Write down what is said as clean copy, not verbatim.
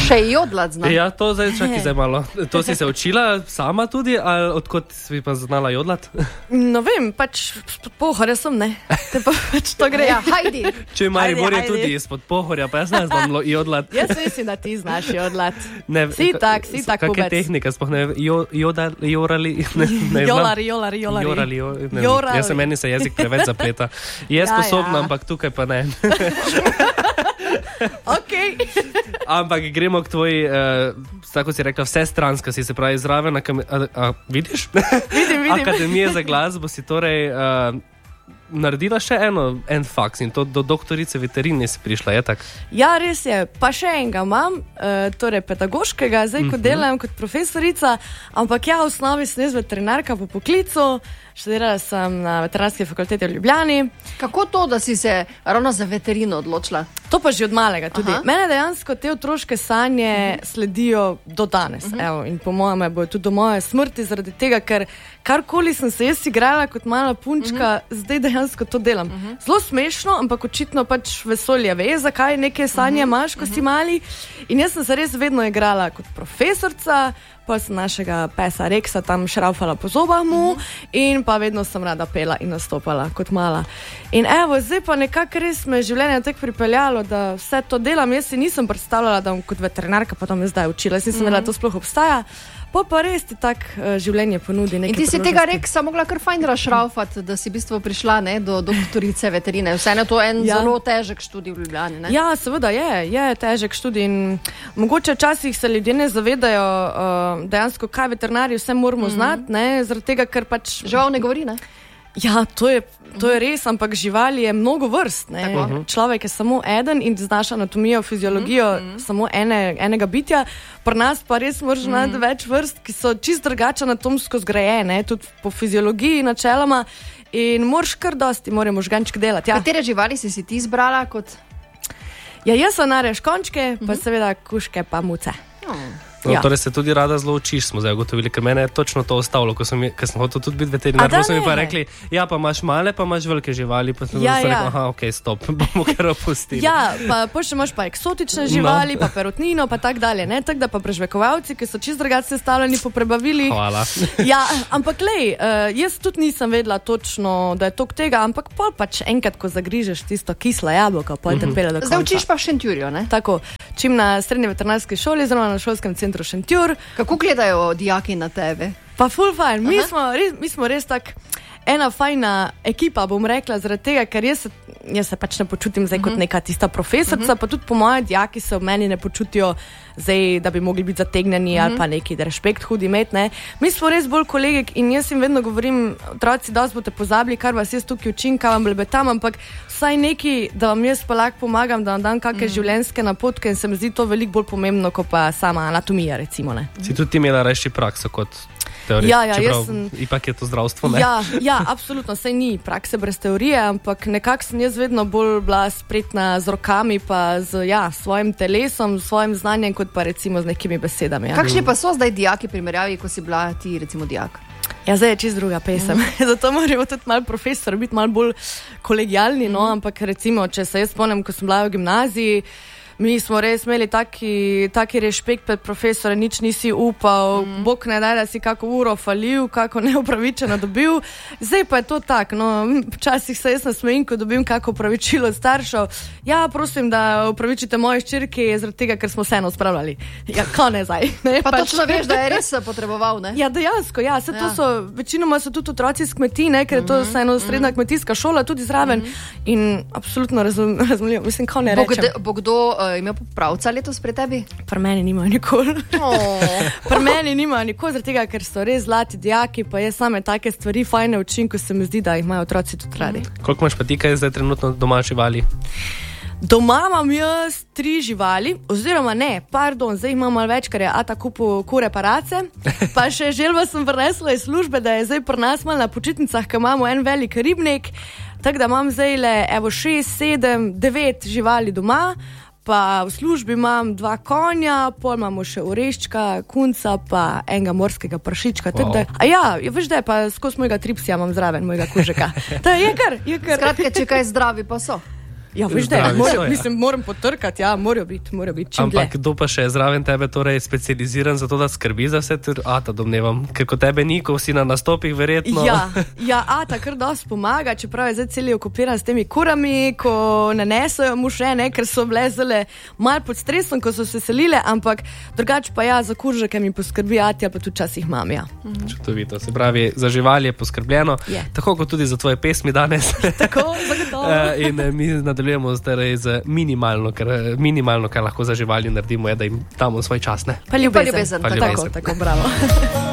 Še jodlat zna. Ja, to čakaj malo. To si se učila sama tudi, ali odkot si pa znala jodlat? No vem, pač spod Pohorja sem, ne. Te pa pač to gre. Ja, hajdi. Če Maribor je tudi izpod Pohorja, pa jaz ne znam jodlat. Jaz mislim, da ti znaš jodlat. Ne, Si tak Kakve kubec. tehnike, sploh ne, jorali, ne znam. Jolari. Jaz meni se jezik preveč zapleta. Je sposobna, ampak tukaj pa ne. Okay. Ampak gremo k tvoji, tako si rekla, vsestranska si, se pravi zraven, vidiš? Vidim. Akademije za glasbo si torej naredila še en faks in to do doktorice veterine si prišla, je tak? Ja, res je. Pa še enega imam, torej pedagoškega, zdaj ko delam kot profesorica, ampak ja, v osnovi sem jaz veterinarka po poklicu, študirala sem na veterinarski fakulteti v Ljubljani. Kako to, da si se ravno za veterino odločila? To pa že od malega tudi. Aha. Mene dejansko te otroške sanje sledijo do danes. Evo, in po mojem bojo tudi do moje smrti zaradi tega, ker karkoli sem se jaz igrala kot mala punčka, zdaj dejansko to delam. Zelo smešno, ampak očitno pač vesolje ve, zakaj neke sanje imaš, ko si mali. In jaz sem se res vedno igrala kot profesorca, pa sem našega pesa Reksa tam šraufala po zobah mu in pa vedno sem rada pela in nastopala kot mala. In evo, zdaj pa nekako res me življenje tako pripeljalo, da vse to delam. Jaz si nisem predstavljala, da bom kot veterinarka pa tam zdaj učila. Jaz nisem vedela, da to sploh obstaja. Pa res ti tak življenje ponudi neke In ti si priložnosti. tega Reksa mogla kar fajn razšraufati, da si v bistvu prišla do doktorice veterine. Vseeno je to en zelo težek študij v Ljubljani, ne? Ja, seveda je težek študij in mogoče včasih se ljudje ne zavedajo dejansko, kaj veterinarji vse moramo znati, ne, zaradi tega, ker pač... Žival ne govori, ne? Ja, to je res, ampak živali je mnogo vrst, ne. Človek je samo eden in znaš anatomijo, fiziologijo samo enega bitja. Pri nas pa res moraš znati več vrst, ki so čisto drugače anatomsko zgrajene, tudi po fiziologiji načeloma, in moraš kar dosti, mora možganček delati. Ja. Katere živali si ti izbrala kot... Ja, jaz sem nareš končke, pa seveda kuške pa muce. No, Ja. torej se tudi rada zelo učiš, smo zdaj ugotovili, ker mene je točno to ostalo, ko sem hotel tudi biti veterinar, pa so mi pa rekli, ja, pa imaš male, pa imaš velike živali, pa sem rekel, aha, ok, stop, bomo kar opustili. Ja, pa še imaš pa eksotične živali, pa perutnino, pa tak dalje, ne, tak da pa prežvekovalci, ki so čisto drugače sestavljeni po prebavilih. Hvala. Ja, ampak lej, jaz tudi nisem vedela točno, da je to k tega, ampak pol pač enkrat, ko zagrižeš tisto kislo jabolko, pol te pele do konca. Zdaj učiš pa v Šentjurju, ne? Tako, čim na srednji veterinarski šoli, oziroma na šolskem centru Šentjur. Kako gledajo dijaki na tebe? Pa ful fajn, mi smo res tak ena fajna ekipa, bom rekla, zaradi tega, ker jaz se pač ne počutim zdaj kot neka tista profesorica, pa tudi po moje dijaki se v meni ne počutijo zdaj, da bi mogli biti zategnjeni ali pa neki respekt hudi imeti, ne. Mi smo res bolj kolegi in jaz jim vedno govorim, otroci, dosti boste pozabili, kar vas jaz tukaj učim, kaj vam blebetam, ampak vsaj neki, da vam jaz pa lahko pomagam, da vam dam kakšne življenjske napotke in se mi zdi to veliko bolj pomembno, kot pa sama anatomija, recimo, ne. Si tudi ti imela reči prakso kot teorija, Ja, čeprav ipak je to zdravstvo, ne? Ja, absolutno, saj ni prakse brez teorije, ampak nekako sem jaz vedno bolj bila spretna z rokami pa z svojim telesom, s svojim znanjem, kot pa recimo z nekimi besedami. Ja. Kakšni pa so zdaj dijaki primerjavi, ko si bila ti recimo dijak? Ja, zdaj je čisto druga pesem. Zato moramo tudi malo profesor biti malo bolj kolegijalni, no, ampak recimo, če se jaz spomnim, ko sem bila v gimnaziji, mi smo res imeli taki respekt pred profesore, nič nisi upal, Bog ne daj, da si kako uro falil, kako neupravičeno dobil. Zdaj pa je to tako, no, včasih se jaz nasmejim, ko dobim kako upravičilo od staršev. Ja, prosim, da upravičite moje hčerke, zaradi tega, ker smo vseeno spravljali. Ja, konec zdaj. Pa točno veš, da je res potreboval, ne? Ja, dejansko, ja. To so, večinoma so tudi otroci iz kmetij, ne, ker je to vseeno srednja kmetijska šola, tudi zraven. In absolutno razumljivo, mislim, kao ne rečem. Bo kdo imel popravca letos pri tebi? Pri meni nimajo nikoli. Pri meni nimajo nikoli, zaradi tega, ker so res zlati dijaki, pa je same take stvari fajne učim, ko se mi zdi, da jih imajo otroci tudi radi. Koliko imaš pa ti, kaj je zdaj trenutno doma živali? Doma imam jaz 3 živali, oziroma zdaj imam malo več, ker je Ata kupil kure parace, pa še želva sem prinesla iz službe, da je zdaj pri nas malo na počitnicah, ker imamo en velik ribnik, tako da imam zdaj le 6, 7, 9 živali doma, pa v službi imam 2 konja, pol imamo še oreščka, kunca, pa enega morskega pršička. Wow. Veš, da je pa skozi mojega tripsija imam zraven, mojega kužeka. Je kar. Skratka, če kaj zdravi pa so. Ja, veš, da moram potrkati, ja, morajo biti čim dlje. Ampak kdo pa še je zraven tebe torej specializiran za to, da skrbi za vse, Ata domnevam, ker ko tebe ni, ko si na nastopih verjetno. Ja, Ata kar dosti pomaga, čeprav je zdaj celi okupiran s temi kurami, ko nanesajo mu še, ne, ker so vlezele malo pod stresom, ko so se selile, ampak drugače pa ja, za kuržake mi poskrbi Ati, ali pa tudi časih mam, ja. Čutovito, se pravi, za živali je poskrbljeno, tako kot tudi za tvoje pesmi danes. Tako, zagotovo. In mi nadaljujemo zdaj z minimalno, kar lahko za živali naredimo, je, da jim damo svoj čas, ne? Pa ljubezen. Tako, bravo.